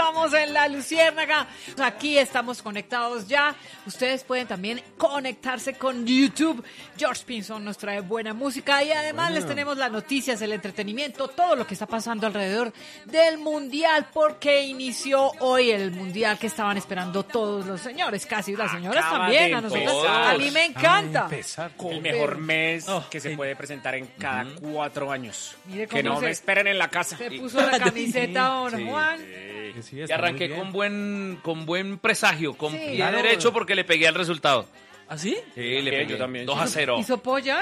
estamos en La Luciérnaga. Aquí estamos conectados ya. Ustedes pueden también conectarse con YouTube. George Pinzón nos trae buena música y además les tenemos las noticias, el entretenimiento, todo lo que está pasando alrededor del Mundial, porque inició hoy el Mundial que estaban esperando todos los señores, casi las señoras también. A nosotros, a mí me encanta. El mejor mes que se puede presentar en cada 4 años. Mire Que no me esperen en la casa. Se puso la camiseta, don Juan. Sí, y arranqué con buen presagio, con pie derecho porque le pegué al resultado. ¿Ah, sí? Sí, le pegué yo también. 2-0. ¿Hizo polla?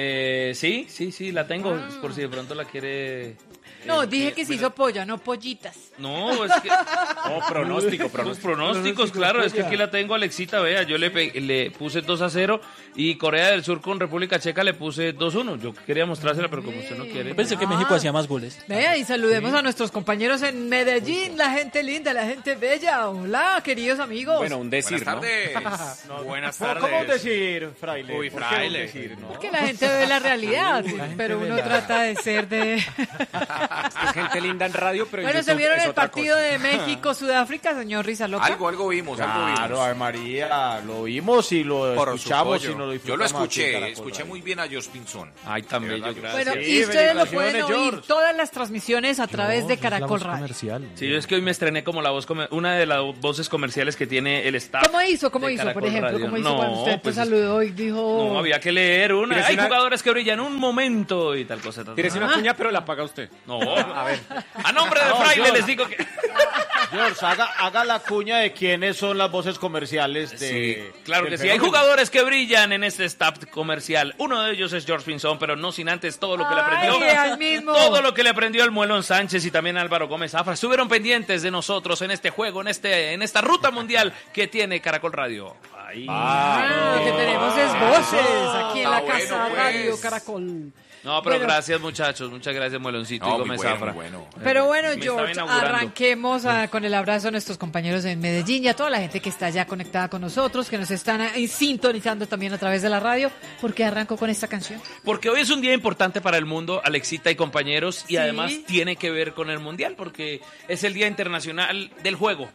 Sí, la tengo, por si de pronto la quiere... No, dije que se hizo polla, no pollitas. No, es que... No, pronóstico. Los pronósticos, claro, es que aquí la tengo, Alexita, vea, yo le puse 2-0 y Corea del Sur con República Checa le puse 2-1. Yo quería mostrársela, pero como usted no quiere... Pensé que México hacía más goles. Vea, y saludemos a nuestros compañeros en Medellín, la gente linda, la gente bella. Hola, queridos amigos. Bueno, un decir, Buenas ¿no? Buenas tardes. ¿Cómo decir, fraile? Uy, ¿Por qué fraile. un decir, no? Porque la gente ve la realidad, pero uno trata de ser de... Es gente linda en radio, pero en Bueno, ¿se YouTube vieron es el otra partido cosa. de México-Sudáfrica, señor Rizaloca? Algo vimos, Claro, Ave María, lo vimos y lo Por escuchamos su y nos lo pollo. Yo lo disfrutamos aquí en escuché, Caracol escuché Radio. muy bien a George Pinzón. Ay, también, De verdad, yo gracias. Bueno, Sí, y ustedes lo pueden felicitaciones, oír George. todas las transmisiones a través de Caracol Radio. Comercial. Sí, es que hoy me estrené como la voz una de las voces comerciales que tiene el staff. ¿Cómo hizo, por de Caracol ejemplo? Radio. ¿Cómo hizo No, cuando usted pues, saludó y dijo... No, había que leer una. ¿Quieres Hay una- jugadores que brillan un momento y tal cosa. Tienes una cuña, pero la paga usted. No, a ver. A nombre de Fraile les digo que... George, haga la cuña de quiénes son las voces comerciales de... Sí, claro del que sí. Hay fenómeno. jugadores que brillan en este staff comercial. Uno de ellos es George Pinzón, pero no sin antes todo lo que le aprendió. Ay, al mismo. Todo lo que le aprendió el Muelón Sánchez y también Álvaro Gómez Zafra. Estuvieron pendientes de nosotros en este juego, en esta ruta mundial que tiene Caracol Radio. Ahí. Lo que tenemos es voces aquí en la Está casa bueno, pues. Radio Caracol. No, pero Bueno. gracias, muchachos. Muchas gracias, Mueloncito y No, muy Gómez bueno, Zafra. muy bueno. Pero bueno, Me estaba George, inaugurando. arranquemos con el abrazo a nuestros compañeros en Medellín y a toda la gente que está ya conectada con nosotros, que nos están sintonizando también a través de la radio. ¿Por qué arranco con esta canción? Porque hoy es un día importante para el mundo, Alexita y compañeros, y Sí. además tiene que ver con el Mundial, porque es el Día Internacional del Juego,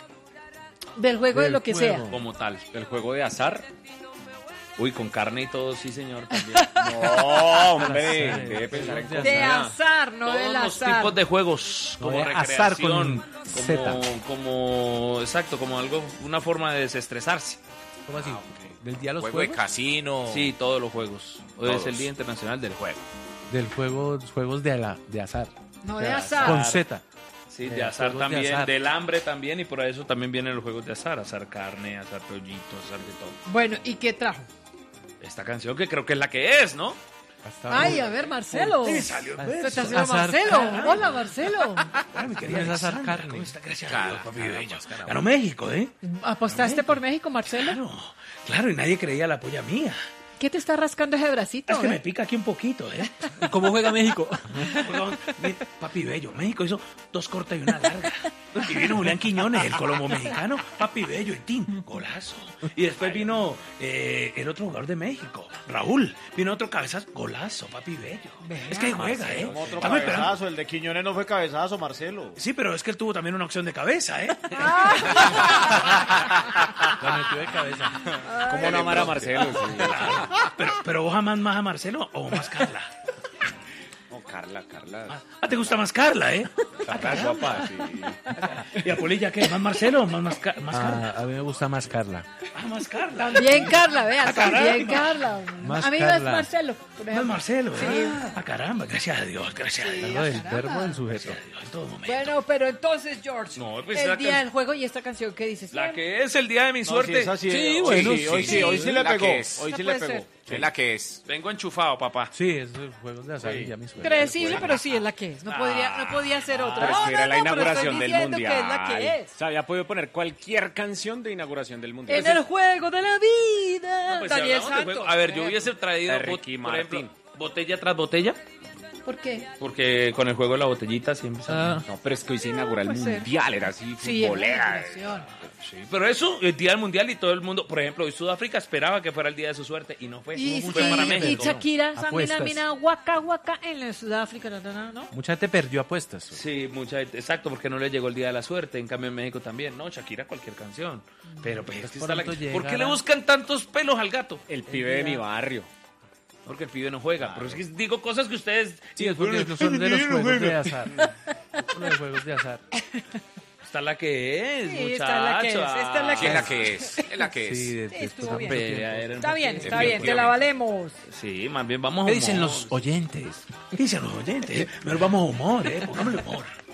Del juego de lo que sea. como tal. El juego de azar. Uy, con carne y todo, sí, señor, también. No, hombre, debe pensar en De cocina. azar, no Todos del los azar. tipos de juegos, como de azar recreación, con Z. exacto, como algo, una forma de desestresarse. ¿Cómo así? ¿Del día de los Juego de juegos? casino. Sí, todos los juegos. Hoy es Todos. el Día Internacional del Juego. Del juego, juegos de azar. No de azar. Con Z. Sí, de De azar juegos de también, azar. del hambre también, y por eso también vienen los juegos de azar, azar carne, azar pollitos, azar de todo. Bueno, ¿y qué trajo? Esta canción que creo que es la que es, ¿no? Ay, a ver, Marcelo. Se te ha sido Azar Marcelo. carne. Hola, Marcelo. No es azar carne. ¿Cómo está? Gracias a Dios, papi bello. Ganó México, ¿eh? ¿Apostaste por México, Marcelo? Claro, claro, y nadie creía la polla mía. ¿Qué te está rascando ese bracito? Es que me pica aquí un poquito, ¿eh? ¿Cómo juega México? Papi bello, México hizo 2 cortas y una larga. Y vino Julián Quiñones, el colombo mexicano, papi bello, y Tim, golazo. Y después vino el otro jugador de México, Raúl. Vino otro cabezazo, golazo, papi bello. Es que ahí juega, ¿eh? Como otro Estamos esperando. cabezazo, el de Quiñones no fue cabezazo, Marcelo. Sí, pero es que él tuvo también una opción de cabeza, ¿eh? La metió de cabeza. ¿Cómo no amar a Marcelo? Sí. Pero vos amás más a Marcelo o más Carla. No, Carla. Ah, te gusta más Carla, ¿eh? Carla es guapa, sí. ¿Y a Polilla qué? ¿Más Marcelo o más Carla? A mí me gusta más Carla. Ah, más Carla. También Carla, vea, caramba. también Carla. Más A mí Carla. es Marcelo, por Más ejemplo. Marcelo, Sí. caramba, gracias a Dios, gracias a Dios. Algo del verbo del sujeto. En todo momento. Bueno, pero entonces, George, No, pues el la día can- del juego y esta canción, ¿qué dices? La que es el día de mi No, suerte. sí, esa sí, Sí, hoy bueno, sí, hoy sí, hoy sí le la pegó. que es. Hoy Esa sí le puede pegó. Es la que es. Vengo enchufado, papá. Sí, es juegos de azar y ya mi suerte. Predecible, pero sí es la que es. No podía ser otra. Pero es No, que era no, la no, pero inauguración estoy del diciendo Mundial. que es la que es. O sea, había podido poner cualquier canción de inauguración del Mundial. En el juego de la vida. Pues, si Daniel hablamos de Santos. juego- a ver, yo hubiese traído, De Ricky por ejemplo, Martin. botella tras botella. ¿Por qué? Porque con el juego de la botellita siempre sale. No, pero es que hoy se inaugura el Puede ser. mundial, era así, Sí, es futbolera. una inauguración. Sí, pero eso, el día del mundial y todo el mundo, por ejemplo, hoy Sudáfrica esperaba que fuera el día de su suerte y no fue. Y, Fue para y México. Shakira, Apuestas. Samina, Waka Waka en Sudáfrica, ¿no? Mucha gente perdió apuestas. Sí, mucha gente, exacto, porque no le llegó el día de la suerte. En cambio, en México también, ¿no? Shakira, cualquier canción. Pero pues es que está la... pronto ¿Por qué le llegará. buscan tantos pelos al gato? El pibe de mi barrio. Porque el pibe no juega. Pero es que digo cosas que ustedes... Sí, es porque son de los juegos de azar. Son de los juegos de azar. Está la que es, Sí, muchacho. está la que es, esta es la ¿Quién es la que es? Es la que es. Sí, Estuvo bien. Está Está bien, te la valemos. Sí, más bien vamos a ¿Qué dicen humor. los oyentes? ¿Qué dicen los oyentes? Pero vamos a humor, pongámosle humor.